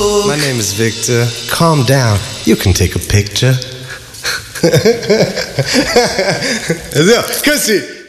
My name is Victor. Calm down. You can take a picture. Köszi!